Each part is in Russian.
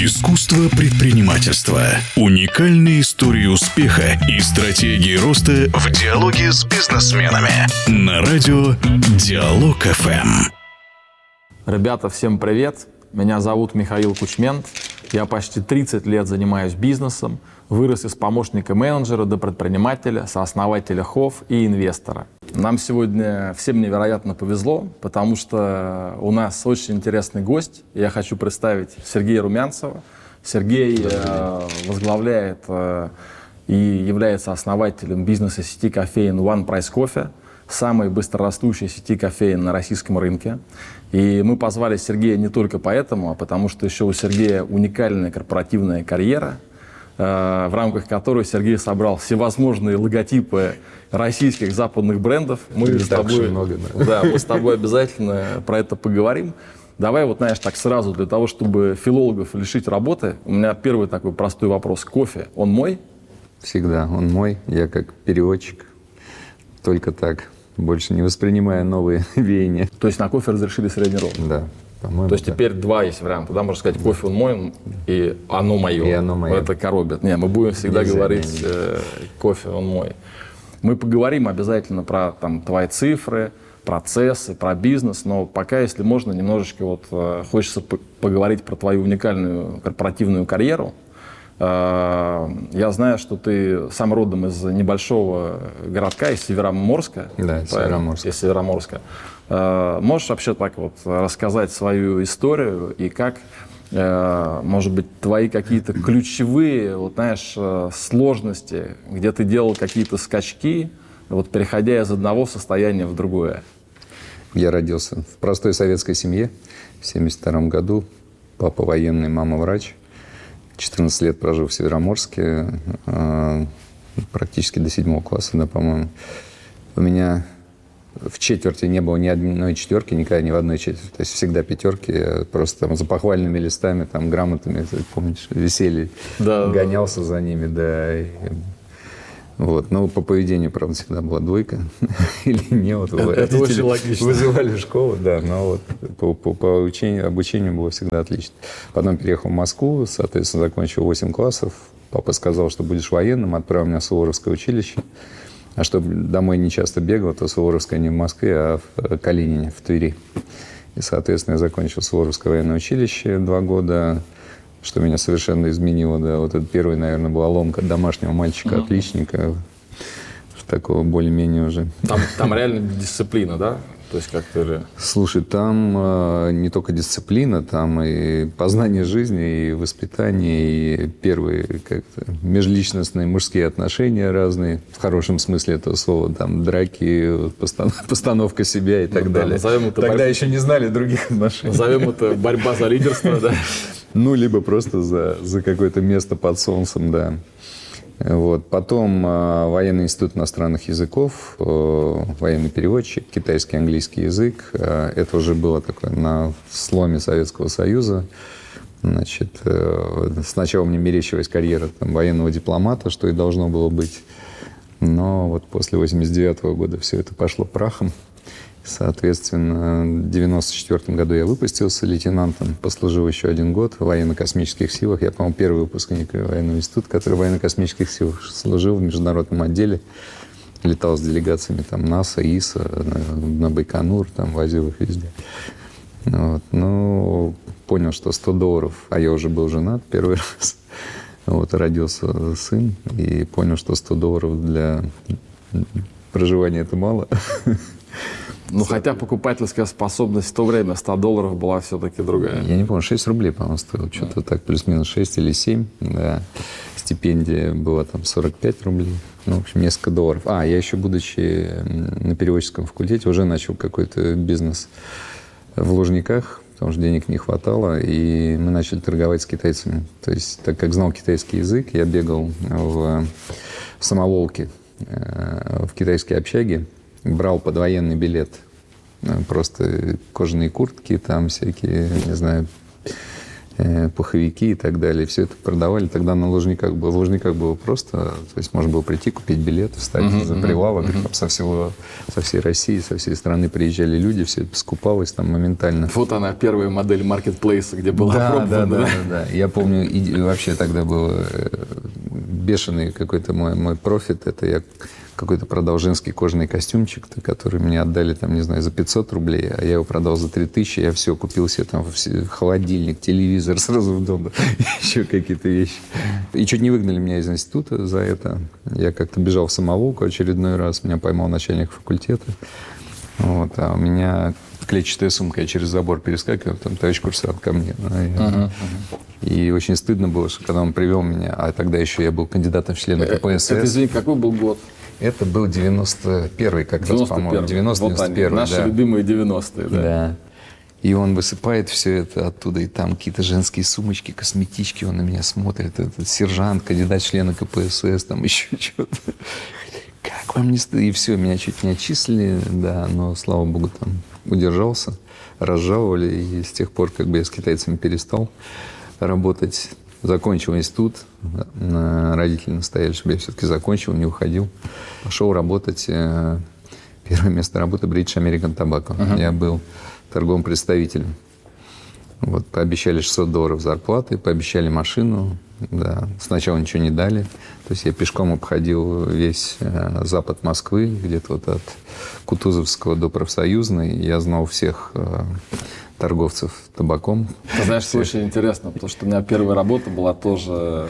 Искусство предпринимательства. Уникальные истории успеха и стратегии роста в диалоге с бизнесменами. На радио Диалог ФМ. Ребята, всем привет. Меня зовут Михаил Кучмент. Я почти 30 лет занимаюсь бизнесом. Вырос из помощника менеджера до предпринимателя, сооснователя ХОВ и инвестора. Нам сегодня всем невероятно повезло, потому что у нас очень интересный гость. Я хочу представить Сергея Румянцева. Сергей возглавляет и является основателем бизнеса сети кофеен One Price Coffee, самой быстрорастущей сети кофеен на российском рынке. И мы позвали Сергея не только поэтому, а потому что еще у Сергея уникальная корпоративная карьера, в рамках которой Сергей собрал всевозможные логотипы российских западных брендов. Мы с тобой обязательно про это поговорим. Давай вот, знаешь, так сразу, для того, чтобы филологов лишить работы, у меня первый такой простой вопрос. Кофе, он мой? Всегда он мой. Я как переводчик, только так, больше не воспринимая новые веяния. То есть на кофе разрешили средний рост? Да. По-моему, то есть теперь два есть варианта. Да, можно сказать, кофе он мой, и оно мое. И оно мое. Это коробит. Не, мы будем всегда говорить, кофе он мой. Мы поговорим обязательно про там, твои цифры, процессы, про бизнес, но пока, если можно, немножечко вот хочется поговорить про твою уникальную корпоративную карьеру. Я знаю, что ты сам родом из небольшого городка, из Североморска. Да, Североморска. Из Североморска. Можешь вообще так вот рассказать свою историю и как, может быть, твои какие-то ключевые, вот знаешь, сложности, где ты делал какие-то скачки, вот переходя из одного состояния в другое? Я родился в простой советской семье в 1972 году. Папа военный, мама врач. 14 лет прожил в Североморске, практически до 7 класса, да, по-моему. У меня в четверти не было ни одной четверки, никогда ни в одной четверти. То есть всегда пятерки. Я просто там за похвальными листами, там, грамотами, помнишь, висели, да, гонялся за ними, да. Вот. Но по поведению, правда, всегда была двойка. Или не, вот это очень логично. Вызывали в школу, да, но вот по обучению было всегда отлично. Потом переехал в Москву, соответственно, закончил 8 классов. Папа сказал, что будешь военным, отправил меня в Суворовское училище. А чтобы домой не часто бегал, то Суворовское не в Москве, а в Калинине, в Твери. И, соответственно, я закончил Суворовское военное училище 2 года, что меня совершенно изменило. Да. Вот это первый, наверное, была ломка домашнего мальчика-отличника, такого более-менее уже. Там реально дисциплина, да? То есть как-то... Слушай, там не только дисциплина, там и познание жизни, и воспитание, и первые как-то межличностные мужские отношения разные, в хорошем смысле этого слова, там драки, постановка себя и так далее. Тогда еще не знали других отношений. Назовем это борьба за лидерство, да? Ну, либо просто за какое-то место под солнцем, да. Вот. Потом военный институт иностранных языков, военный переводчик, китайский, английский язык. Это уже было такое на сломе Советского Союза. Значит, сначала мне мерещилась карьера там, военного дипломата, что и должно было быть. Но вот после 1989 года все это пошло прахом. Соответственно, в 1994 году я выпустился лейтенантом, послужил еще 1 год в военно-космических силах. Я, по-моему, первый выпускник военного института, который в военно-космических силах служил в международном отделе. Летал с делегациями там, НАСА, ИСА, на Байконур, там, возил их везде. Вот. Ну, понял, что $100, а я уже был женат первый раз. Вот, родился сын, и понял, что $100 для проживания это мало. Ну, хотя покупательская способность в то время $100 была все-таки другая. Я не помню, 6 рублей, по-моему, стоило. Что-то так, плюс-минус 6 или 7. Да. Стипендия была там 45 рублей. Ну, в общем, несколько $. Я еще, будучи на переводческом факультете, уже начал какой-то бизнес в Лужниках, потому что денег не хватало, и мы начали торговать с китайцами. То есть, так как знал китайский язык, я бегал в самоволке в китайской общаге, брал подвоенный билет. Просто кожаные куртки, там всякие, не знаю, пуховики и так далее. Все это продавали. Тогда на Лужниках было. В Лужниках было просто, то есть можно было прийти, купить билет, встать за прилавок. Там со всей России, со всей страны приезжали люди, все это скупалось там моментально. Вот она, первая модель маркетплейса, где была опробована. Да. Я помню, и вообще тогда был бешеный какой-то мой профит. Это я какой-то продал женский кожаный костюмчик, который мне отдали, там, не знаю, за 500 рублей, а я его продал за 3000, я все купил себе там холодильник, телевизор сразу в дом, еще какие-то вещи. И чуть не выгнали меня из института за это. Я как-то бежал в самоволку очередной раз, меня поймал начальник факультета. Вот, а у меня клетчатая сумка, я через забор перескакивал, там товарищ курсант ко мне. И очень стыдно было, что когда он привел меня, а тогда еще я был кандидатом в члены КПСС. Это, извини, какой был год? Это был 91-й как раз, по-моему. 90-91, наши любимые 90-е, да. Да. И он высыпает все это оттуда, и там какие-то женские сумочки, косметички, он на меня смотрит, этот сержант, кандидат в члены КПСС, там еще что-то. Как вам не стыдно? И все, меня чуть не отчислили, да, но, слава богу, там удержался, разжаловали, и с тех пор как бы я с китайцами перестал работать. Закончил институт, родители настояли, чтобы я все-таки закончил, не уходил. Пошел работать, первое место работы British American Tobacco. Я был торговым представителем. Вот, пообещали $600 зарплаты, пообещали машину. Да. Sначала ничего не дали. То есть я пешком обходил весь запад Москвы, где-то вот от Кутузовского до Профсоюзной. Я знал всех торговцев табаком. Ты знаешь, что очень интересно, потому что у меня первая работа была тоже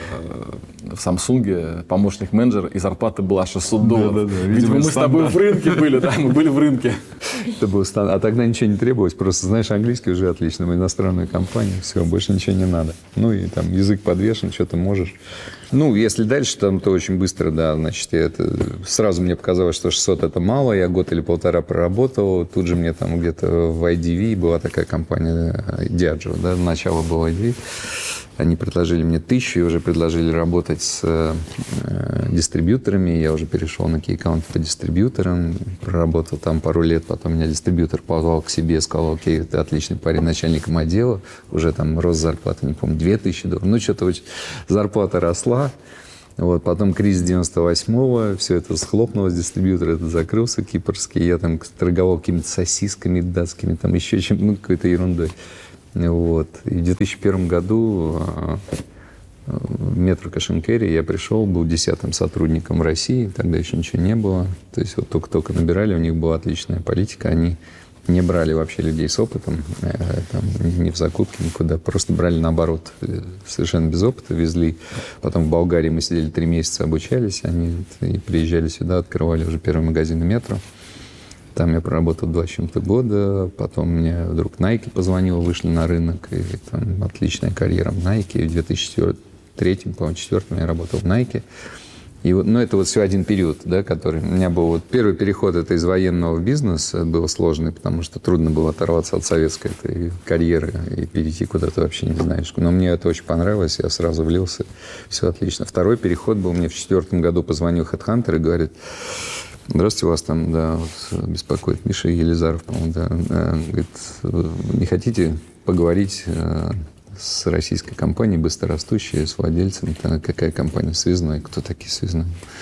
в Самсунге, помощник менеджера, и зарплата была $600. Да. Видимо, мы с тобой в рынке были, да, мы были в рынке. Это был стандарт. А тогда ничего не требовалось, просто знаешь английский уже отлично, мы иностранную компанию, все, больше ничего не надо. Ну и там язык подвешен, что ты можешь. Ну, если дальше, там, то очень быстро, да, значит, сразу мне показалось, что 600 это мало, я год или полтора проработал, тут же мне там где-то в IDV была такая компания Diageo, да, начало было IDV, они предложили мне 1000 и уже предложили работать с дистрибьюторами, я уже перешел на кей-аккаунт по дистрибьюторам, проработал там пару лет, потом меня дистрибьютор позвал к себе, сказал: окей, ты отличный парень, начальником отдела, уже там рост зарплаты, не помню, $2000, ну, что-то зарплата росла. Вот, потом кризис 98-го, все это схлопнулось, дистрибьютор этот закрылся, кипрский, я там торговал какими-то сосисками датскими, там еще чем-то, ну, какой-то ерундой. Вот. И в 2001 году в Метро Кэш-энд-Кэрри я пришел, был 10-м сотрудником в России, тогда еще ничего не было. То есть вот только-только набирали, у них была отличная политика, они не брали вообще людей с опытом, там, ни в закупки, никуда, просто брали наоборот, совершенно без опыта, везли. Потом в Болгарии мы сидели 3 месяца, обучались, они и приезжали сюда, открывали уже первый магазин «Метро». Там я проработал 2 с чем-то года, потом мне вдруг Nike позвонил, вышли на рынок, и там отличная карьера в Nike. В 2003, по-моему, 2004 я работал в Nike. И вот, ну, это вот все один период, да, который... У меня был вот первый переход это из военного в бизнес, был сложный, потому что трудно было оторваться от советской этой карьеры и перейти куда-то вообще не знаешь. Но мне это очень понравилось, я сразу влился, все отлично. Второй переход был, мне в 2004 году позвонил HeadHunter и говорит: здравствуйте, вас там, да, вот, беспокоит Миша Елизаров, по-моему, да. Говорит: не хотите поговорить с российской компанией, быстрорастущей, с владельцем? Какая компания? Связной. Кто такие Связной?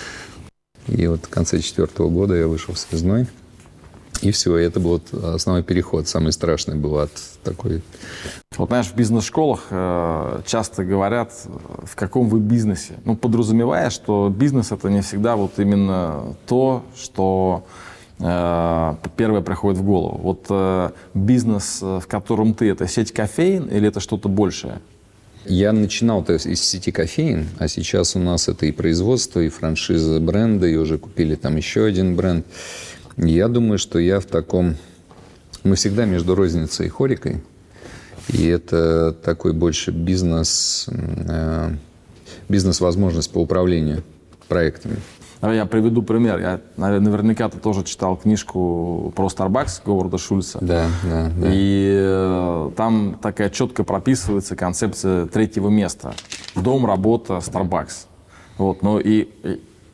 И вот в конце 2004 года я вышел в Связной. И все, и это был вот основной переход. Самый страшный был от такой... Вот, знаешь, в бизнес-школах часто говорят, в каком вы бизнесе. Ну, подразумевая, что бизнес — это не всегда вот именно то, что первое приходит в голову. Вот бизнес, в котором ты, это сеть кофеин или это что-то большее? Я начинал-то из сети кофеин, а сейчас у нас это и производство, и франшиза бренда, и уже купили там еще один бренд. Я думаю, что я в таком... Мы всегда между розницей и хорикой. И это такой больше бизнес-возможность по управлению проектами. Я приведу пример. Я, наверняка ты тоже читал книжку про Starbucks Говарда Шульца. Да. И там такая четко прописывается концепция 3-го места. Дом, работа, Starbucks. Вот. Ну и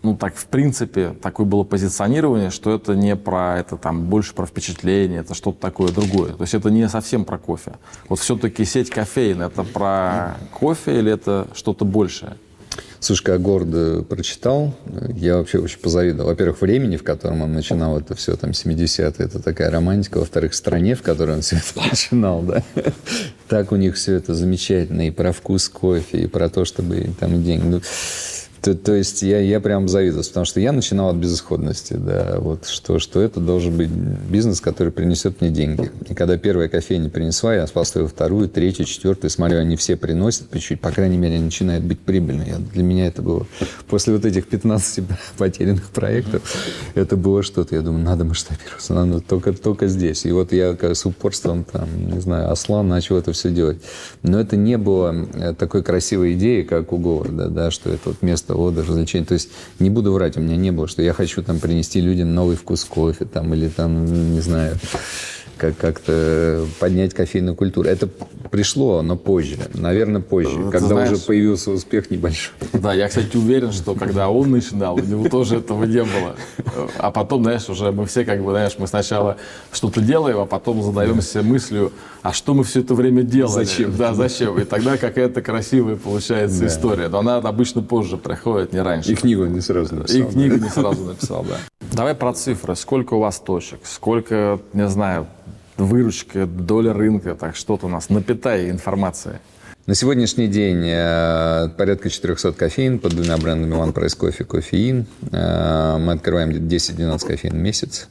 ну, так, в принципе, такое было позиционирование, что это не про, это там больше про впечатление, это что-то такое другое. То есть это не совсем про кофе. Вот все-таки сеть кофеин, это про кофе или это что-то большее? Слушай, как гордо прочитал, я вообще очень позавидовал. Во-первых, времени, в котором он начинал это все, там, 70-е, это такая романтика. Во-вторых, стране, в которой он все это начинал, да. Так у них все это замечательно. И про вкус кофе, и про то, чтобы там деньги... То есть я прям завидовал, потому что я начинал от безысходности, да, вот что это должен быть бизнес, который принесет мне деньги. И когда первая кофейня принесла, я поставил вторую, третью, четвертую, смотрю, они все приносят, по крайней мере, они начинают быть прибыльными. Для меня это было, после вот этих 15 потерянных проектов, это было что-то, я думаю, надо масштабироваться, надо только здесь. И вот я с упорством, там, не знаю, осла начал это все делать. Но это не было такой красивой идеи, как у Говарда, да, что это вот место отдыха, развлечения. То есть не буду врать, у меня не было, что я хочу там принести людям новый вкус кофе там, или там, не знаю, как-то поднять кофейную культуру. Это пришло, но позже. Наверное, позже. Ты когда знаешь, уже появился успех небольшой. Да, я, кстати, уверен, что когда он начинал, у него тоже этого не было. А потом, знаешь, уже мы все, как бы, знаешь, мы сначала что-то делаем, а потом задаемся мыслью, а что мы все это время делали? Зачем? Да, зачем? И тогда какая-то красивая получается история. Но она обычно позже приходит, не раньше. И книгу не сразу написал. И книгу не сразу написал, да. Давай про цифры. Сколько у вас точек? Сколько, не знаю, выручка, доля рынка? Так, что-то у нас. Напитай информацией. На сегодняшний день порядка 400 кофеин под двумя брендами One Price Coffee, Кофеин. Мы открываем 10-12 кофеин в месяц.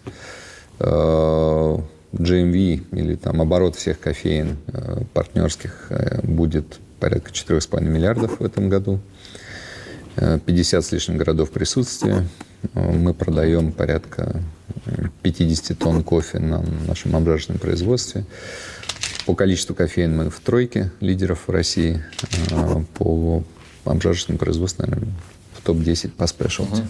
GMV или там оборот всех кофеин партнерских будет порядка 4,5 миллиардов в этом году. 50 с лишним городов присутствия. Мы продаем порядка 50 тонн кофе на нашем обжарочном производстве. По количеству кофеин мы в тройке лидеров в России. По обжарочному производству, наверное, в топ-10 по спешлти.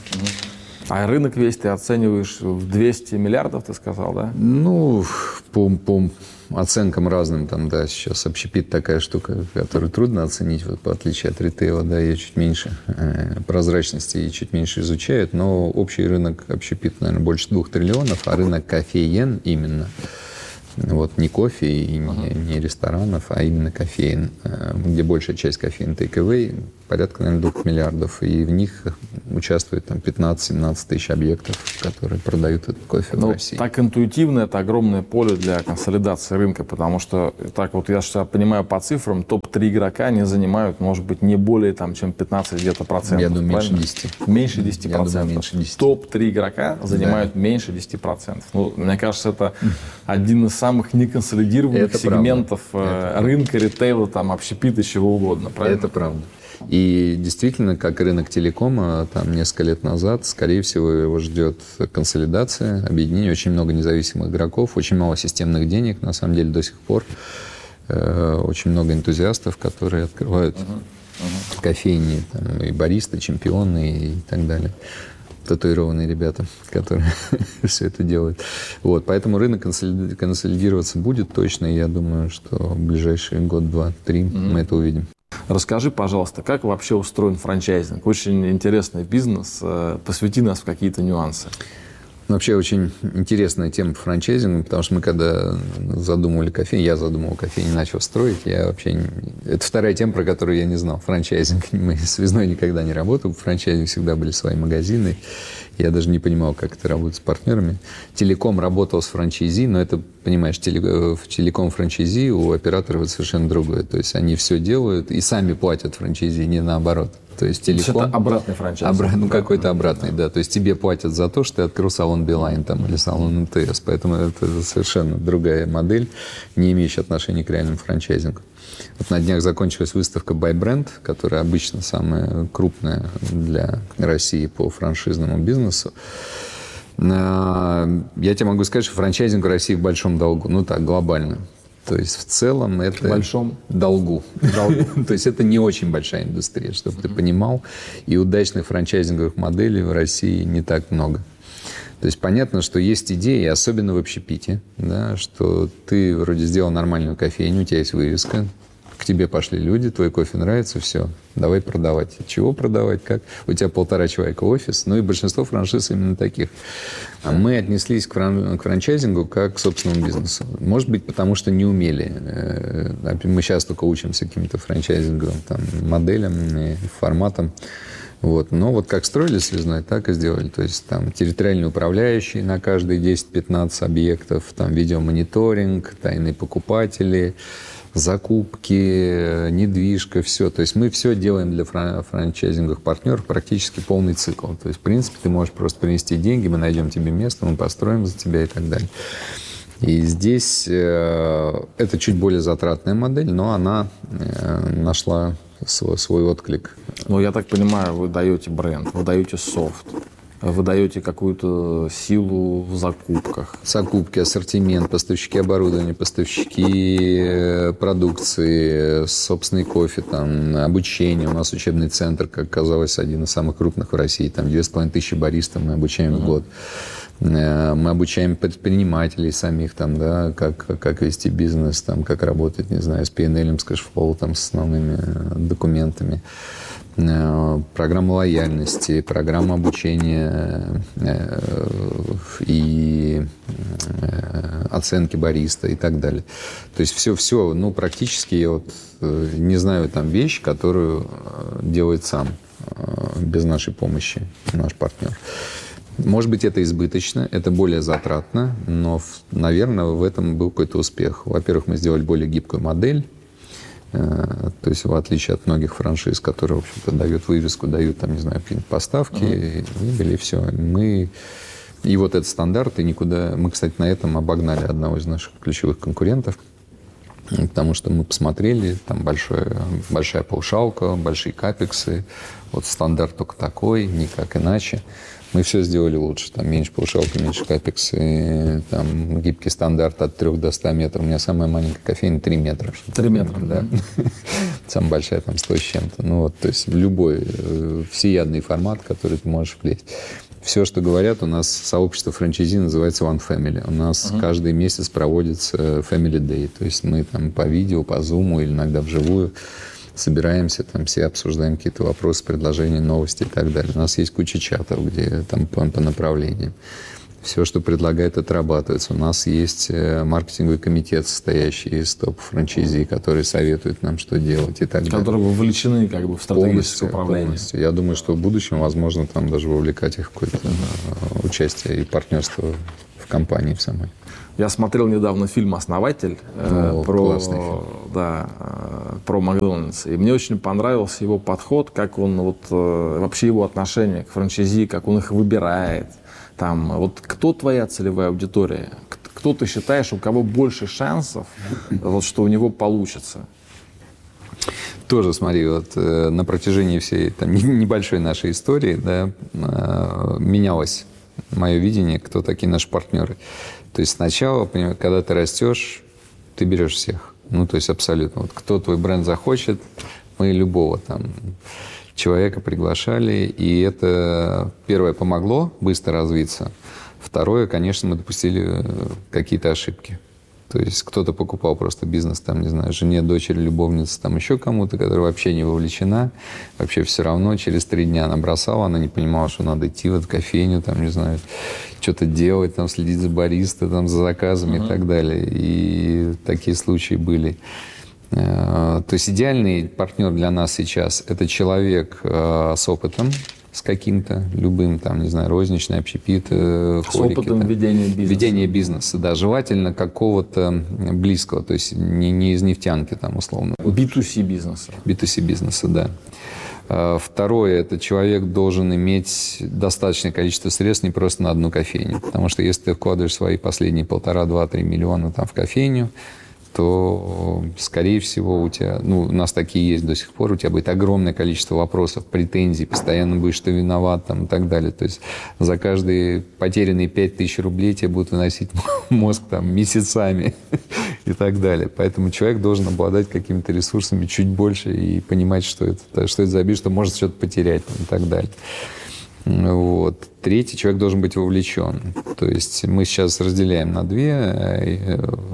А рынок весь ты оцениваешь в 200 миллиардов, ты сказал, да? Ну, по оценкам разным, там, да, сейчас общепит такая штука, которую трудно оценить, вот, в отличие от ритейла, да, ее чуть меньше прозрачности и чуть меньше изучают, но общий рынок общепит, наверное, больше 2 триллионов, а рынок кофеен именно, вот, не кофе и не ресторанов, а именно кофеин, где большая часть кофеин take-away, порядка, наверное, 2 миллиардов, и в них участвует там 15-17 тысяч объектов, которые продают этот кофе в России. Так интуитивно это огромное поле для консолидации рынка, потому что, так вот я что понимаю по цифрам, топ-3 игрока не занимают, может быть, не более там, чем 15 где-то процентов. Я думаю, правильно? меньше 10. Меньше 10%. Я думаю, меньше 10. Топ-3 игрока занимают меньше 10%. Ну, мне кажется, это один из самых неконсолидированных это сегментов рынка, ритейла, там, общепита, чего угодно. Правильно? Это правда. И действительно, как рынок телекома, там несколько лет назад, скорее всего, его ждет консолидация, объединение, очень много независимых игроков, очень мало системных денег, на самом деле, до сих пор. Очень много энтузиастов, которые открывают кофейни, там, и баристы, чемпионы и так далее. Татуированные ребята, которые все это делают. Вот, поэтому рынок консолидироваться будет точно, и я думаю, что в ближайшие год, два, три мы это увидим. Расскажи, пожалуйста, как вообще устроен франчайзинг? Очень интересный бизнес. Посвяти нас в какие-то нюансы. Вообще очень интересная тема по франчайзингу, потому что мы когда задумывали кофейню, я задумывал кофейню, начал строить, я вообще... Это вторая тема, про которую я не знал. Франчайзинг. Мы связной никогда не работал, в франчайзинге всегда были свои магазины. Я даже не понимал, как это работает с партнерами. Телеком работал с франчайзи, но это, понимаешь, в телеком-франчайзи у операторов это совершенно другое. То есть они все делают и сами платят франчайзи, не наоборот. То есть телеком... Это обратный франчайз. Ну, какой-то обратный, да. То есть тебе платят за то, что ты открыл салон Билайн там, или салон МТС. Поэтому это совершенно другая модель, не имеющая отношения к реальному франчайзингу. Вот на днях закончилась выставка Buy Brand, которая обычно самая крупная для России по франшизному бизнесу. Я тебе могу сказать, что франчайзинг в России в большом долгу. Ну так, глобально. То есть в целом это... В большом долгу. То есть это не очень большая индустрия, чтобы ты понимал. И удачных франчайзинговых моделей в России не так много. То есть понятно, что есть идеи, особенно в общепите, да, что ты вроде сделал нормальную кофейню, у тебя есть вывеска, к тебе пошли люди, твой кофе нравится, все, давай продавать. Чего продавать, как? У тебя 1,5 человека офис, ну и большинство франшиз именно таких. А мы отнеслись к франчайзингу как к собственному бизнесу. Может быть, потому что не умели. Мы сейчас только учимся каким-то франчайзинговым там, моделям и форматам. Вот. Но вот как строили связной, так и сделали. То есть там территориальный управляющий на каждые 10-15 объектов, там видеомониторинг, тайные покупатели, закупки, недвижка, все. То есть мы все делаем для франчайзинговых партнеров, практически полный цикл. То есть, в принципе, ты можешь просто принести деньги, мы найдем тебе место, мы построим за тебя и так далее. И здесь это чуть более затратная модель, но она нашла свой отклик. Ну, я так понимаю, вы даете бренд, вы даете софт, вы даете какую-то силу в закупках. Закупки, ассортимент, поставщики оборудования, поставщики продукции, собственный кофе, там, обучение. У нас учебный центр, как оказалось, один из самых крупных в России. Там 2500 баристов мы обучаем в год. Мы обучаем предпринимателей самих, там, да, как вести бизнес, там, как работать, не знаю, с P&L, с кэшфлоу, там, с основными документами. Программа лояльности, программа обучения и оценки бариста и так далее. То есть все, ну, практически я вот не знаю там вещь, которую делает сам без нашей помощи наш партнер. Может быть, это избыточно, это более затратно, но, наверное, в этом был какой-то успех. Во-первых, мы сделали более гибкую модель, то есть в отличие от многих франшиз, которые, в общем-то, дают вывеску, дают, там, не знаю, какие-нибудь поставки, и все. И вот этот стандарт, и никуда... Мы, кстати, на этом обогнали одного из наших ключевых конкурентов, потому что мы посмотрели, там большая паушалка, большие капексы, вот стандарт только такой, никак иначе. Мы все сделали лучше. Там меньше паушалки, меньше капексы, там гибкий стандарт от 3 до 100 метров. У меня самая маленькая кофейня 3 метра. 3 метра, да. Самая большая там 100 с чем-то. Ну вот, то есть любой всеядный формат, который ты можешь влезть. Все, что говорят, у нас сообщество франчайзи называется One Family. У нас каждый месяц проводится Family Day. То есть мы там по видео, по Zoom или иногда вживую собираемся, там все обсуждаем какие-то вопросы, предложения, новости и так далее. У нас есть куча чатов, где там по направлениям. Все, что предлагает, отрабатывается. У нас есть маркетинговый комитет, состоящий из топ-франчайзи, которые советуют нам, что делать и так далее. Которые вовлечены как бы в стратегическое управление. Полностью. Я думаю, что в будущем, возможно, там даже вовлекать их в какое-то участие и партнерство в компании в самой. Я смотрел недавно фильм «Основатель» про Макдональдс. И мне очень понравился его подход, как он вообще его отношение к франчайзи, как он их выбирает. Там, вот кто твоя целевая аудитория? Кто ты считаешь, у кого больше шансов, что у него получится? Тоже, смотри, вот на протяжении всей там, небольшой нашей истории, да, менялось мое видение, кто такие наши партнеры. То есть сначала, когда ты растешь, ты берешь всех. Ну, то есть абсолютно. Вот кто твой бренд захочет, мы любого там человека приглашали. И это, первое, помогло быстро развиться. Второе, конечно, мы допустили какие-то ошибки. То есть кто-то покупал просто бизнес, там, не знаю, жене, дочери, любовнице, там еще кому-то, которая вообще не вовлечена. Вообще все равно через 3 дня она бросала, она не понимала, что надо идти в эту кофейню, там, не знаю, что-то делать, там, следить за бариста, там, за заказами и так далее. И такие случаи были. То есть идеальный партнер для нас сейчас – это человек с опытом, с каким-то, любым, там, не знаю, розничный, общепит, хорики. С опытом там, ведения бизнеса. Ведения бизнеса, да. Желательно какого-то близкого, то есть не из нефтянки, там, условно. B2C бизнеса. B2C бизнеса, да. Второе, это человек должен иметь достаточное количество средств не просто на одну кофейню. Потому что если ты вкладываешь свои последние 1,5, 2, 3 миллиона там, в кофейню, то, скорее всего, у тебя, ну, у нас такие есть до сих пор, у тебя будет огромное количество вопросов, претензий, постоянно будешь ты виноват там, и так далее. То есть за каждые потерянные 5000 рублей тебе будут выносить мозг там, месяцами и так далее. Поэтому человек должен обладать какими-то ресурсами чуть больше и понимать, что это за бизнес, что может что-то потерять там, и так далее. Вот. Третий, человек должен быть вовлечен. То есть мы сейчас разделяем на 2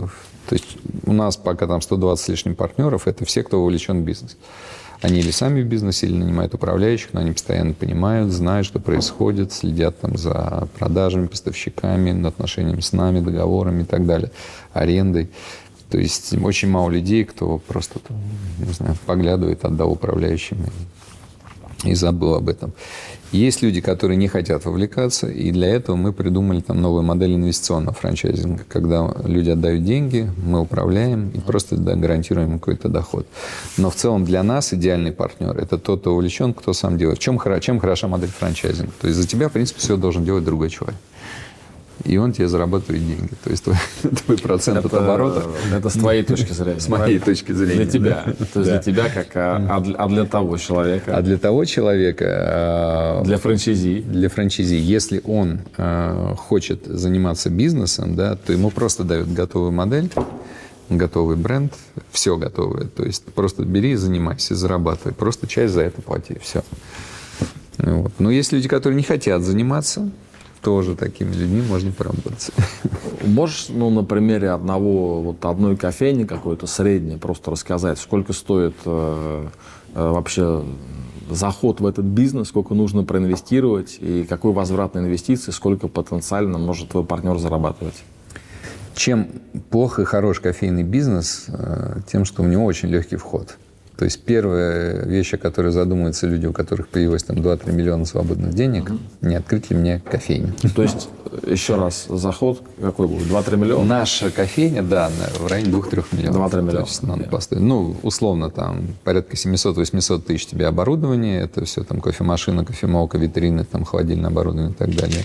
То есть у нас пока там 120 с лишним партнеров, это все, кто вовлечен в бизнес. Они или сами в бизнесе, или нанимают управляющих, но они постоянно понимают, знают, что происходит, следят там за продажами, поставщиками, отношениями с нами, договорами и так далее, арендой. То есть очень мало людей, кто просто, не знаю, поглядывает, отдал управляющим и забыл об этом. Есть люди, которые не хотят вовлекаться, и для этого мы придумали там новую модель инвестиционного франчайзинга, когда люди отдают деньги, мы управляем и просто гарантируем какой-то доход. Но в целом для нас идеальный партнер – это тот, кто увлечен, кто сам делает. Чем хороша модель франчайзинга? То есть за тебя, в принципе, все должен делать другой человек. И он тебе зарабатывает деньги. То есть твой процент от оборота. Это с твоей точки зрения. С моей точки зрения. Для тебя. Да. То есть для тебя как, а для того человека? А для того человека... Для франчайзи. Для франчайзи. Если он хочет заниматься бизнесом, да, то ему просто дают готовую модель, готовый бренд, все готовое. То есть просто бери и занимайся, зарабатывай. Просто часть за это плати, и все. Вот. Но есть люди, которые не хотят заниматься, тоже такими людьми можно поработать. Можешь, на примере одной кофейни какой-то средней просто рассказать, сколько стоит вообще заход в этот бизнес, сколько нужно проинвестировать и какой возврат на инвестиции, сколько потенциально может твой партнер зарабатывать? Чем плох и хорош кофейный бизнес, тем, что у него очень легкий вход. То есть первая вещь, о которой задумываются люди, у которых появилось там 2-3 миллиона свободных денег, не открыть ли мне кофейню. То есть, еще раз, заход какой будет? 2-3 миллиона? Наша кофейня, да, в районе 2-3 миллионов. 2-3 миллиона. То есть надо поставить. Условно, там порядка 700-800 тысяч тебе оборудование. Это все там кофемашина, кофемолка, витрины, там холодильное оборудование и так далее.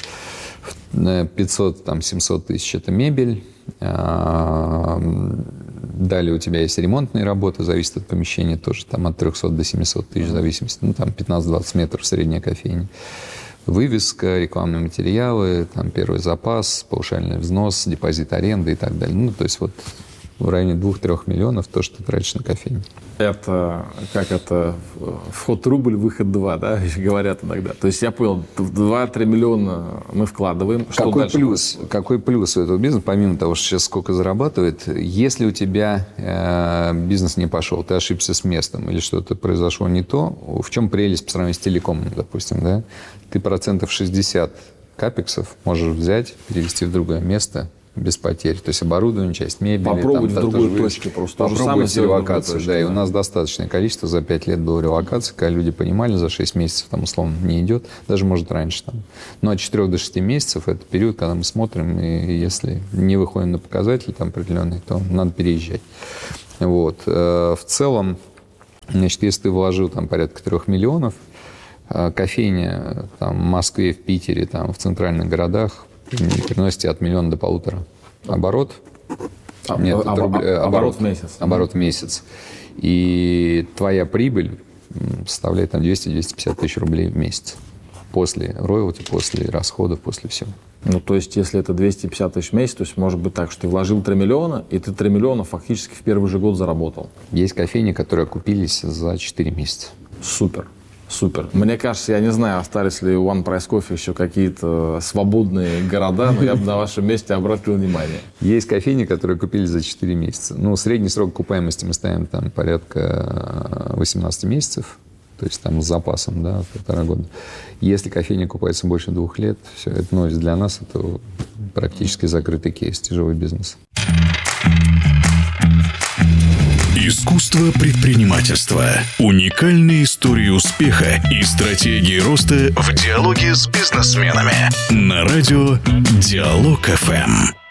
500-700 тысяч – это мебель. Далее у тебя есть ремонтные работы, зависит от помещения, тоже там от 300 до 700 тысяч в зависимости. Там 15-20 метров средняя кофейня. Вывеска, рекламные материалы, там первый запас, паушальный взнос, депозит аренды и так далее. То есть в районе 2-3 миллионов то, что ты тратишь на кофейню. Это вход рубль, выход 2, да, говорят иногда. То есть я понял, 2-3 миллиона мы вкладываем. Какой плюс у этого бизнеса, помимо того, что сейчас сколько зарабатывает, если у тебя бизнес не пошел, ты ошибся с местом или что-то произошло не то, в чем прелесть по сравнению с телекомом, допустим, да? Ты 60% капексов можешь взять, перевести в другое место, без потерь. То есть оборудование, часть мебели. Попробовать в другой точке просто. Попробовать релокацию. Да, и у нас достаточное количество. За 5 лет было релокации, когда люди понимали, за 6 месяцев там условно не идет. Даже может раньше там. Но от 4 до 6 месяцев это период, когда мы смотрим, и если не выходим на показатели там определенные, то надо переезжать. Вот. В целом, значит, если ты вложил там порядка 3 миллионов, кофейня там, в Москве, в Питере, там, в центральных городах приносите от 1 миллиона до 1,5 оборот. Оборот в месяц. Оборот в месяц. И твоя прибыль составляет там 200-250 тысяч рублей в месяц. После роялти, после расходов, после всего. То есть, если это 250 тысяч в месяц, то есть может быть так, что ты вложил 3 миллиона, и ты 3 миллиона фактически в первый же год заработал. Есть кофейни, которые окупились за 4 месяца. Супер. Мне кажется, я не знаю, остались ли у One Price Coffee еще какие-то свободные города, но я бы на вашем месте обратил внимание. Есть кофейни, которые купили за 4 месяца. Средний срок окупаемости мы ставим там порядка 18 месяцев, то есть там с запасом, да, 1,5 года. Если кофейня окупается больше 2 лет, все это, для нас это практически закрытый кейс, тяжелый бизнес. Искусство предпринимательства. Уникальные истории успеха и стратегии роста в диалоге с бизнесменами. На радио Диалог ФМ.